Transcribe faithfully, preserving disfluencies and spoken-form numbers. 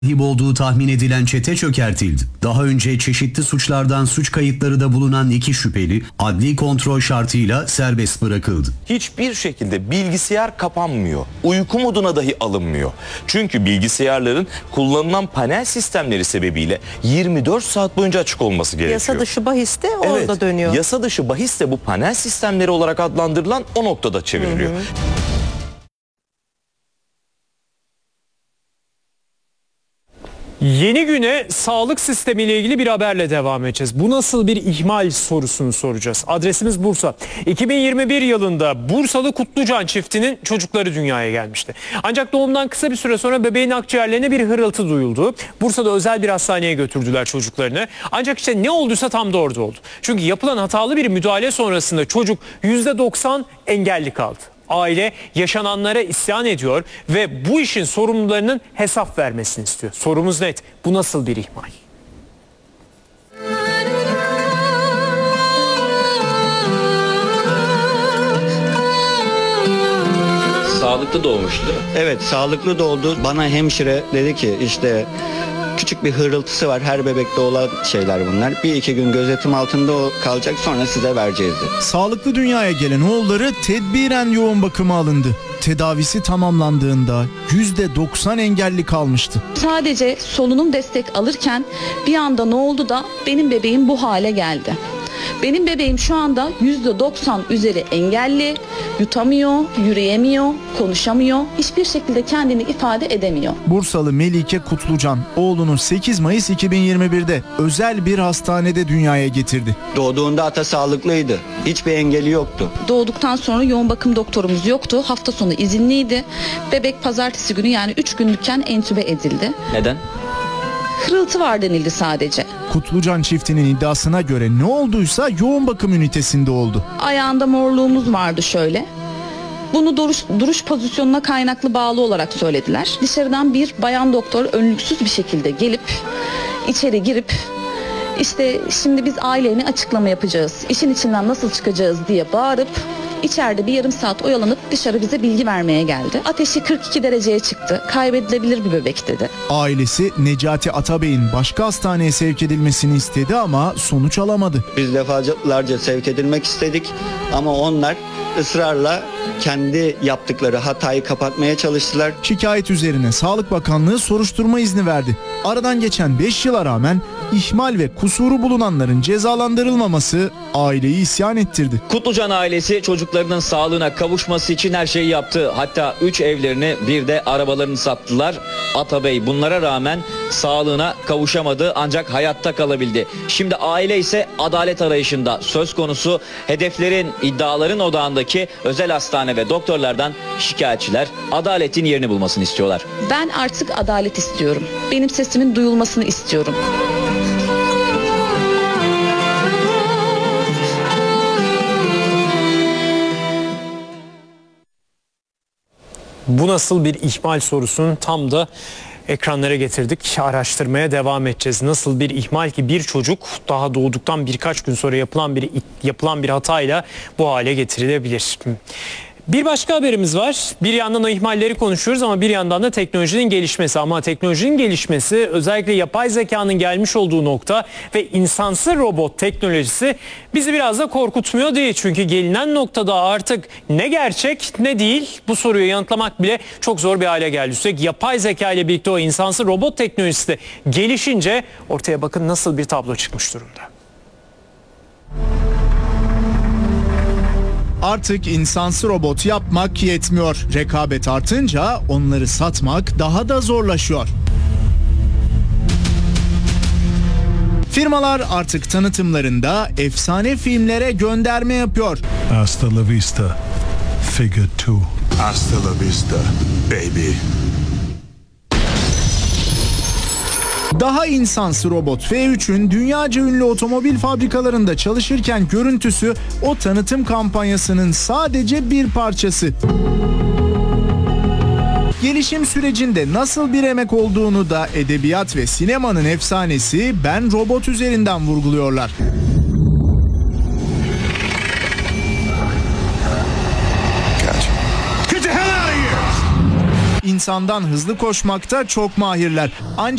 sahip olduğu tahmin edilen çete çökertildi. Daha önce çeşitli suçlardan suç kayıtları da bulunan iki şüpheli adli kontrol şartıyla serbest bırakıldı. Hiçbir şekilde bilgisayar kapanmıyor. Uyku moduna dahi alınmıyor. Çünkü bilgisayarların kullanılan panel sistemleri sebebiyle yirmi dört saat boyunca açık olması gerekiyor. Yasa dışı bahis de orada evet, dönüyor. Yasa dışı bahis de bu panel sistemleri olarak adlandırılan o noktada çevriliyor. Hı hı. Yeni güne sağlık sistemiyle ilgili bir haberle devam edeceğiz. Bu nasıl bir ihmal sorusunu soracağız. Adresimiz Bursa. iki bin yirmi bir yılında Bursalı Kutlucan çiftinin çocukları dünyaya gelmişti. Ancak doğumdan kısa bir süre sonra bebeğin akciğerlerine bir hırıltı duyuldu. Bursa'da özel bir hastaneye götürdüler çocuklarını. Ancak işte ne olduysa tam da orada oldu. Çünkü yapılan hatalı bir müdahale sonrasında çocuk yüzde doksan engelli kaldı. Aile yaşananlara isyan ediyor ve bu işin sorumlularının hesap vermesini istiyor. Sorumuz net. Bu nasıl bir ihmal? Sağlıklı doğmuştu. Evet, sağlıklı doğdu. Bana hemşire dedi ki işte küçük bir hırıltısı var. Her bebekte olan şeyler bunlar. Bir iki gün gözetim altında kalacak, sonra size vereceğiz dedi. Sağlıklı dünyaya gelen oğulları tedbiren yoğun bakıma alındı. Tedavisi tamamlandığında yüzde doksan engelli kalmıştı. Sadece solunum destek alırken bir anda ne oldu da benim bebeğim bu hale geldi. Benim bebeğim şu anda yüzde doksan üzeri engelli, yutamıyor, yürüyemiyor, konuşamıyor, hiçbir şekilde kendini ifade edemiyor. Bursalı Melike Kutlucan oğlunu sekiz Mayıs iki bin yirmi birde özel bir hastanede dünyaya getirdi. Doğduğunda ata sağlıklıydı. Hiçbir engeli yoktu. Doğduktan sonra yoğun bakım doktorumuz yoktu. Hafta sonu izinliydi. Bebek pazartesi günü, yani üç günlükken entübe edildi. Neden? Hırıltı var denildi sadece. Kutlucan çiftinin iddiasına göre ne olduysa yoğun bakım ünitesinde oldu. Ayağında morluğumuz vardı şöyle. Bunu duruş, duruş pozisyonuna kaynaklı bağlı olarak söylediler. Dışarıdan bir bayan doktor önlüksüz bir şekilde gelip içeri girip işte şimdi biz ailene açıklama yapacağız, işin içinden nasıl çıkacağız diye bağırıp İçeride bir yarım saat oyalanıp dışarı bize bilgi vermeye geldi. Ateşi kırk iki dereceye çıktı. Kaybedilebilir bir bebek dedi. Ailesi Necati Atabey'in başka hastaneye sevk edilmesini istedi ama sonuç alamadı. Biz defalarca sevk edilmek istedik ama onlar ısrarla kendi yaptıkları hatayı kapatmaya çalıştılar. Şikayet üzerine Sağlık Bakanlığı soruşturma izni verdi. Aradan geçen beş yıla rağmen ihmal ve kusuru bulunanların cezalandırılmaması aileyi isyan ettirdi. Kutlucan ailesi çocuklarının sağlığına kavuşması için her şeyi yaptı. Hatta üç evlerini, bir de arabalarını sattılar. Atabey bunlara rağmen sağlığına kavuşamadı ancak hayatta kalabildi. Şimdi aile ise adalet arayışında. Söz konusu hedeflerin, iddiaların odağındaki özel hastane ve doktorlardan şikayetçiler adaletin yerini bulmasını istiyorlar. Ben artık adalet istiyorum. Benim sesimin duyulmasını istiyorum. Bu nasıl bir ihmal sorusunu tam da ekranlara getirdik. Araştırmaya devam edeceğiz. Nasıl bir ihmal ki bir çocuk daha doğduktan birkaç gün sonra yapılan bir yapılan bir hatayla bu hale getirilebilir. Bir başka haberimiz var. Bir yandan o ihmalleri konuşuyoruz ama bir yandan da teknolojinin gelişmesi. Ama teknolojinin gelişmesi, özellikle yapay zekanın gelmiş olduğu nokta ve insansız robot teknolojisi bizi biraz da korkutmuyor değil. Çünkü gelinen noktada artık ne gerçek ne değil, bu soruyu yanıtlamak bile çok zor bir hale geldi. Üstelik yapay zeka ile birlikte o insansız robot teknolojisi de gelişince ortaya bakın nasıl bir tablo çıkmış durumda. Artık insansı robot yapmak yetmiyor. Rekabet artınca onları satmak daha da zorlaşıyor. Firmalar artık tanıtımlarında efsane filmlere gönderme yapıyor. Hasta la vista, figure two. Hasta la vista, baby. Daha insansı robot F üçün dünyaca ünlü otomobil fabrikalarında çalışırken görüntüsü o tanıtım kampanyasının sadece bir parçası. Gelişim sürecinde nasıl bir emek olduğunu da edebiyat ve sinemanın efsanesi Ben Robot üzerinden vurguluyorlar. insandan hızlı koşmakta çok mahirler. Ancak